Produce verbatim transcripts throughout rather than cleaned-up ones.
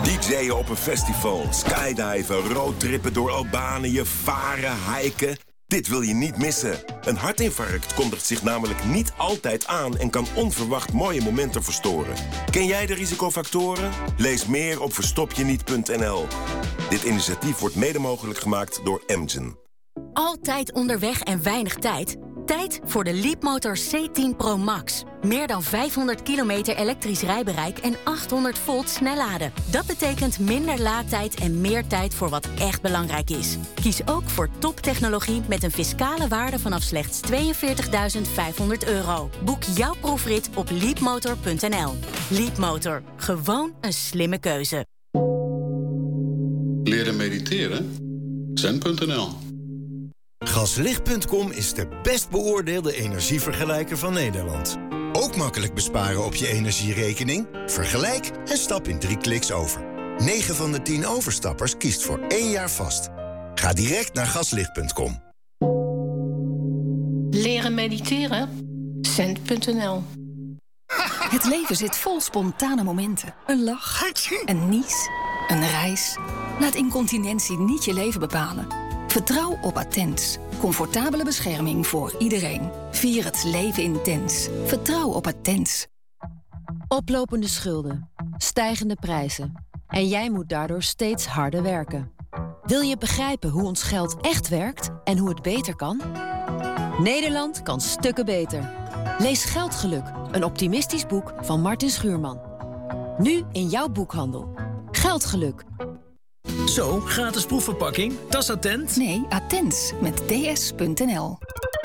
D J'en op een festival, skydiven, roadtrippen door Albanië, varen, hiken. Dit wil je niet missen. Een hartinfarct kondigt zich namelijk niet altijd aan en kan onverwacht mooie momenten verstoren. Ken jij de risicofactoren? Lees meer op verstopjeniet punt n l. Dit initiatief wordt mede mogelijk gemaakt door Amgen. Altijd onderweg en weinig tijd? Tijd voor de Leapmotor C tien Pro Max. Meer dan vijfhonderd kilometer elektrisch rijbereik en achthonderd volt snelladen. Dat betekent minder laadtijd en meer tijd voor wat echt belangrijk is. Kies ook voor toptechnologie met een fiscale waarde vanaf slechts tweeënveertigduizend vijfhonderd euro. Boek jouw proefrit op leapmotor punt n l. Leapmotor. Gewoon een slimme keuze. Leren mediteren? zen punt n l. Gaslicht punt com is de best beoordeelde energievergelijker van Nederland. Ook makkelijk besparen op je energierekening? Vergelijk en stap in drie kliks over. negen van de tien overstappers kiest voor één jaar vast. Ga direct naar gaslicht punt com. Leren mediteren? zen punt n l. Het leven zit vol spontane momenten. Een lach, een nies, een reis. Laat incontinentie niet je leven bepalen. Vertrouw op Attens. Comfortabele bescherming voor iedereen. Vier het leven intens. Vertrouw op Attens. Oplopende schulden, stijgende prijzen. En jij moet daardoor steeds harder werken. Wil je begrijpen hoe ons geld echt werkt en hoe het beter kan? Nederland kan stukken beter. Lees Geldgeluk, een optimistisch boek van Martin Schuurman. Nu in jouw boekhandel. Geldgeluk. Zo, gratis proefverpakking. Dat is Attent. Nee, Attens met d s punt n l.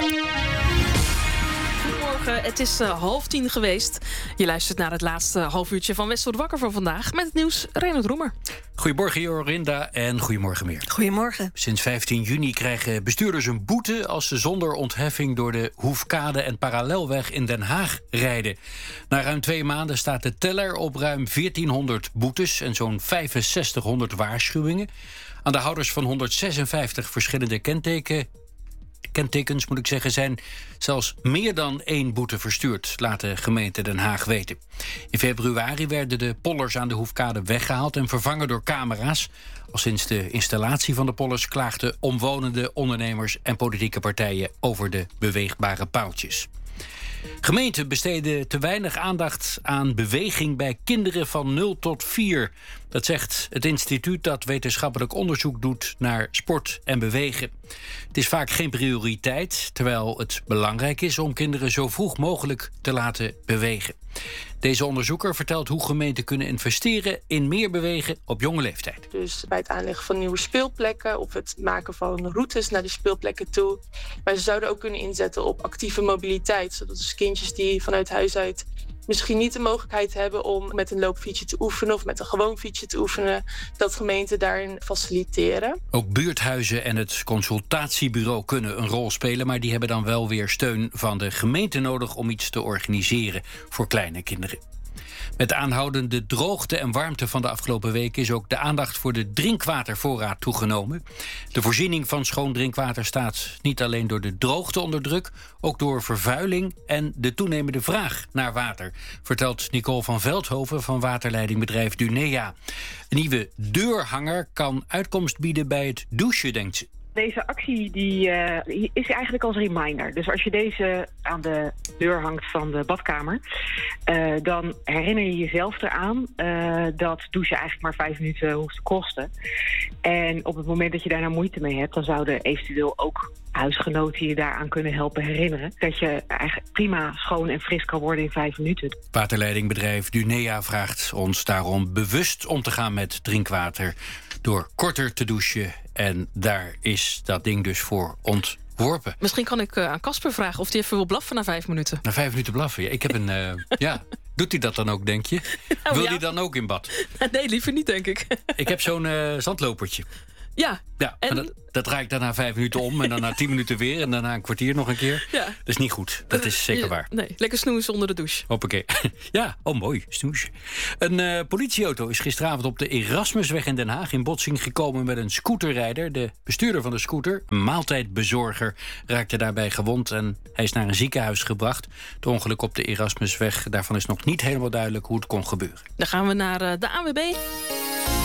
Goedemorgen, het is uh, half tien geweest. Je luistert naar het laatste half uurtje van West wordt wakker van vandaag. Met het nieuws, Reinhard Roemer. Goedemorgen Jorinda en goedemorgen meer. Goedemorgen. Sinds vijftien juni krijgen bestuurders een boete als ze zonder ontheffing door de Hoefkade en Parallelweg in Den Haag rijden. Na ruim twee maanden staat de teller op ruim veertienhonderd boetes en zo'n vijfenzestighonderd waarschuwingen. Aan de houders van honderdzesenvijftig verschillende kenteken. Kentekens, moet ik zeggen, zijn zelfs meer dan één boete verstuurd, laat de gemeente Den Haag weten. In februari werden de pollers aan de Hoefkade weggehaald en vervangen door camera's. Al sinds de installatie van de pollers klaagden omwonenden, ondernemers en politieke partijen over de beweegbare paaltjes. Gemeenten besteden te weinig aandacht aan beweging bij kinderen van nul tot vier. Dat zegt het instituut dat wetenschappelijk onderzoek doet naar sport en bewegen. Het is vaak geen prioriteit, terwijl het belangrijk is om kinderen zo vroeg mogelijk te laten bewegen. Deze onderzoeker vertelt hoe gemeenten kunnen investeren in meer bewegen op jonge leeftijd. Dus bij het aanleggen van nieuwe speelplekken of het maken van routes naar die speelplekken toe. Maar ze zouden ook kunnen inzetten op actieve mobiliteit, zodat dus kindjes die vanuit huis uit misschien niet de mogelijkheid hebben om met een loopfietsje te oefenen of met een gewoon fietsje te oefenen, dat gemeenten daarin faciliteren. Ook buurthuizen en het consultatiebureau kunnen een rol spelen, maar die hebben dan wel weer steun van de gemeente nodig om iets te organiseren voor kleine kinderen. Met de aanhoudende droogte en warmte van de afgelopen weken is ook de aandacht voor de drinkwatervoorraad toegenomen. De voorziening van schoon drinkwater staat niet alleen door de droogte onder druk, ook door vervuiling en de toenemende vraag naar water, vertelt Nicole van Veldhoven van waterleidingbedrijf Dunea. Een nieuwe deurhanger kan uitkomst bieden bij het douchen, denkt ze. Deze actie die, uh, is eigenlijk als reminder. Dus als je deze aan de deur hangt van de badkamer, Uh, dan herinner je jezelf eraan uh, dat douchen eigenlijk maar vijf minuten hoeft te kosten. En op het moment dat je daar nou moeite mee hebt, dan zouden eventueel ook huisgenoten je daaraan kunnen helpen herinneren dat je eigenlijk prima schoon en fris kan worden in vijf minuten. Waterleidingbedrijf Dunea vraagt ons daarom bewust om te gaan met drinkwater door korter te douchen. En daar is dat ding dus voor ontworpen. Misschien kan ik uh, aan Casper vragen of hij even wil blaffen na vijf minuten. Na vijf minuten blaffen? Ja, ik heb een... Uh, ja. Doet hij dat dan ook, denk je? Nou, Wil ja. hij dan ook in bad? Nee, liever niet, denk ik. Ik heb zo'n uh, zandlopertje. Ja. Ja, en... dat, dat draai ik dan na vijf minuten om en dan na tien minuten weer en daarna een kwartier nog een keer. Ja. Dat is niet goed, dat is zeker ja, waar. Nee, lekker snoezen onder de douche. Hoppakee. Ja, oh mooi, snoesje. Een uh, politieauto is gisteravond op de Erasmusweg in Den Haag in botsing gekomen met een scooterrijder. De bestuurder van de scooter, een maaltijdbezorger, raakte daarbij gewond en hij is naar een ziekenhuis gebracht. Het ongeluk op de Erasmusweg, daarvan is nog niet helemaal duidelijk hoe het kon gebeuren. Dan gaan we naar uh, de A N W B.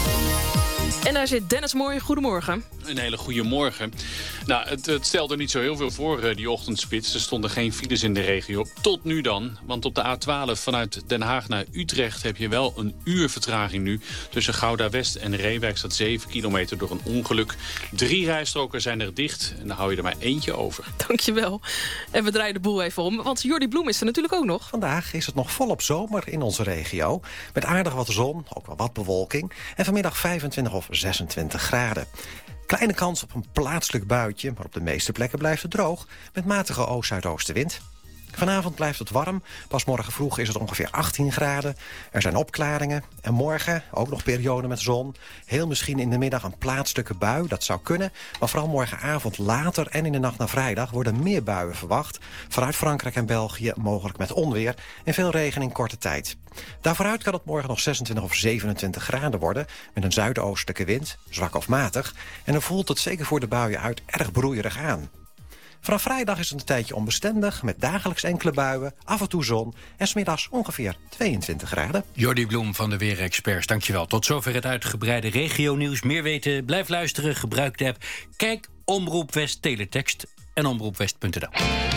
En daar zit Dennis Mooij. Goedemorgen. Een hele goede morgen. Nou, het, het stelde niet zo heel veel voor, uh, die ochtendspits. Er stonden geen files in de regio. Tot nu dan. Want op de A twaalf vanuit Den Haag naar Utrecht heb je wel een uur vertraging nu. Tussen Gouda West en Reewijk staat zeven kilometer door een ongeluk. Drie rijstroken zijn er dicht en dan hou je er maar eentje over. Dankjewel. En we draaien de boel even om, want Jordi Bloem is er natuurlijk ook nog. Vandaag is het nog volop zomer in onze regio. Met aardig wat zon, ook wel wat bewolking. En vanmiddag vijfentwintig of zesentwintig graden. Kleine kans op een plaatselijk buitje, maar op de meeste plekken blijft het droog. Met matige oost-zuidoostenwind. Vanavond blijft het warm. Pas morgen vroeg is het ongeveer achttien graden. Er zijn opklaringen. En morgen ook nog periode met zon. Heel misschien in de middag een plaatselijke bui. Dat zou kunnen. Maar vooral morgenavond later en in de nacht naar vrijdag worden meer buien verwacht. Vanuit Frankrijk en België mogelijk met onweer. En veel regen in korte tijd. Daarvooruit kan het morgen nog zesentwintig of zevenentwintig graden worden. Met een zuidoostelijke wind, zwak of matig. En dan voelt het zeker voor de buien uit erg broeierig aan. Vanaf vrijdag is het een tijdje onbestendig, met dagelijks enkele buien, af en toe zon en 's middags ongeveer tweeëntwintig graden. Jordi Bloem van de Weerexperts, dankjewel. Tot zover het uitgebreide regionieuws. Meer weten, blijf luisteren, gebruik de app. Kijk Omroep West Teletext en omroepwest punt n l.